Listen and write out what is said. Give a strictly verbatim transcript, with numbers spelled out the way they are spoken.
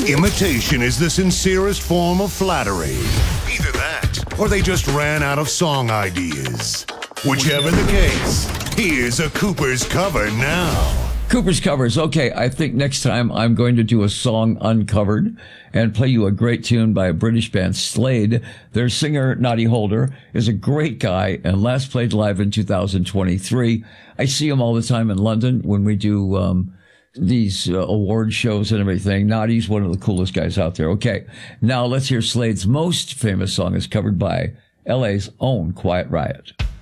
Imitation is the sincerest form of flattery. Either that, or they just ran out of song ideas. Whichever the case, here's a Cooper's cover now. Cooper's covers. Okay, I think next time I'm going to do a song uncovered and play you a great tune by a British band, Slade. Their singer, Noddy Holder, is a great guy and last played live in two thousand twenty-three. I see him all the time in London when we do um, these uh, award shows and everything. Noddy's one of the coolest guys out there. Okay, now let's hear Slade's most famous song is covered by L A's own Quiet Riot.